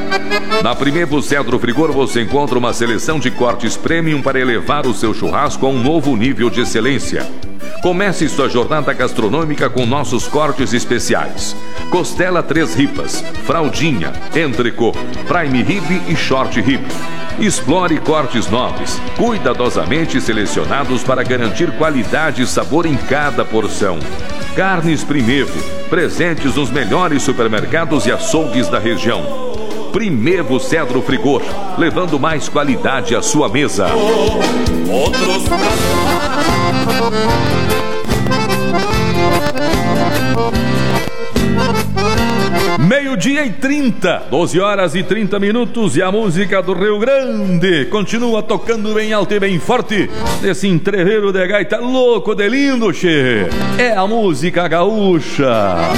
Na Primevo Cedro Frigor você encontra uma seleção de cortes premium para elevar o seu churrasco a um novo nível de excelência. Comece sua jornada gastronômica com nossos cortes especiais: costela 3 ripas, fraldinha, entrecô, prime rib e short rib. Explore cortes nobres, cuidadosamente selecionados para garantir qualidade e sabor em cada porção. Carnes Primevo, presentes nos melhores supermercados e açougues da região. Primevo Cedro Frigor, levando mais qualidade à sua mesa. Meio-dia e 30, 12 horas e 30 minutos, e a música do Rio Grande continua tocando bem alto e bem forte nesse entreveiro de gaita louco de lindo, che. É a música gaúcha.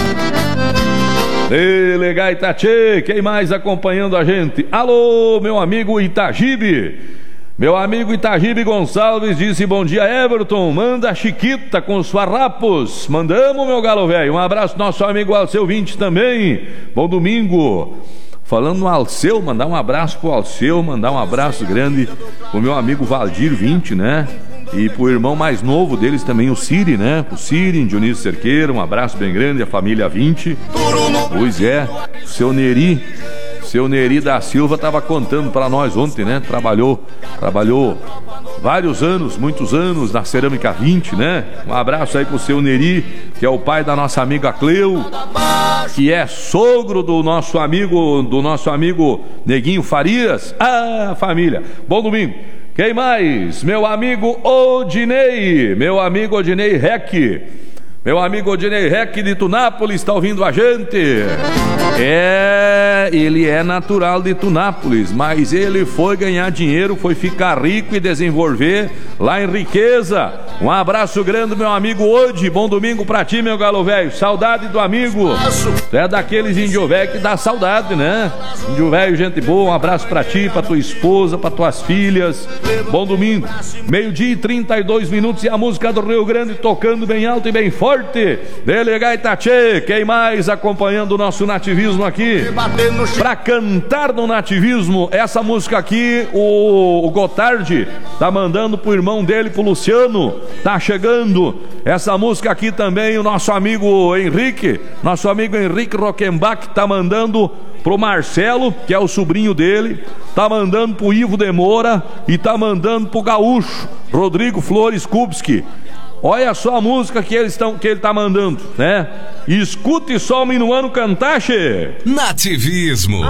Ele, gaita, tchê, quem mais acompanhando a gente? Alô, meu amigo Itagibe. Meu amigo Itagibe Gonçalves disse: bom dia, Everton, manda a Chiquita com os farrapos. Mandamos, meu galo velho. Um abraço nosso amigo Alceu 20 também. Bom domingo. Falando no Alceu, mandar um abraço pro Alceu, mandar um abraço grande pro meu amigo Valdir 20, né? E pro irmão mais novo deles também, o Siri, né? O Siri, Dionísio Cerqueira, um abraço bem grande, a família 20. Pois é, seu Neri da Silva estava contando para nós ontem, né? Trabalhou vários anos, muitos anos na Cerâmica 20, né? Um abraço aí pro seu Neri, que é o pai da nossa amiga Cleo, que é sogro do nosso amigo Neguinho Farias. Ah, família. Bom domingo. Quem mais? Meu amigo Odinei Rec. Meu amigo Odinei Rec de Tunápolis está ouvindo a gente. Ele é natural de Tunápolis, mas ele foi ganhar dinheiro, foi ficar rico e desenvolver lá em riqueza. Um abraço grande, meu amigo Odi. Bom domingo pra ti, meu galo velho. Saudade do amigo. Tu é daqueles índio velho que dá saudade, né? Índio velho, gente boa. Um abraço pra ti, pra tua esposa, pra tuas filhas. Bom domingo. Meio-dia e 32 minutos, e a música do Rio Grande tocando bem alto e bem forte. Delegar Itatchê, quem mais acompanhando o nosso nativismo aqui? Pra cantar no nativismo, essa música aqui, o Gotardi tá mandando pro irmão dele, pro Luciano. Tá chegando essa música aqui também, o nosso amigo Henrique Rockenbach tá mandando pro Marcelo, que é o sobrinho dele, tá mandando pro Ivo de Moura e tá mandando pro gaúcho Rodrigo Flores Kubski. Olha só a música que ele tá mandando, né? Escute só o minuano cantar, che. Nativismo.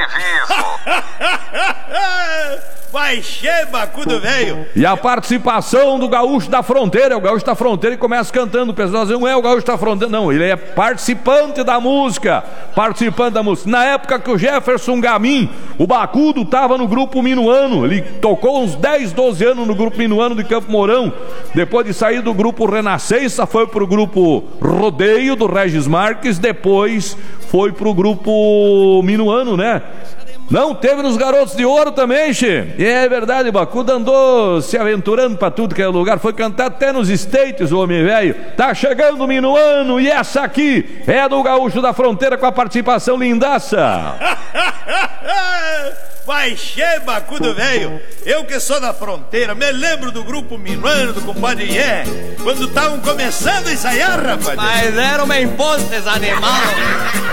Vai che, bacudo velho. E a participação do Gaúcho da Fronteira. O Gaúcho da Fronteira, e começa cantando. O pessoal diz, não é o Gaúcho da Fronteira. Não, ele é participante da música. Na época que o Jefferson Gamin, o Bacudo, tava no grupo Minuano. Ele tocou uns 10, 12 anos no grupo Minuano de Campo Mourão. Depois de sair do grupo Renascença, foi pro grupo Rodeio do Regis Marques. Depois foi pro grupo Minuano, né? Não, teve nos Garotos de Ouro também, che. É verdade, o Bacudo andou se aventurando pra tudo que é lugar. Foi cantar até nos States, o homem velho. Tá chegando o Minuano, e essa aqui é do Gaúcho da Fronteira, com a participação lindaça. Vai che, bacudo velho. Eu que sou da fronteira, me lembro do grupo Minuano, do compadre Ié, quando estavam começando a ensaiar, rapaz. Mas eram bem postes, animal.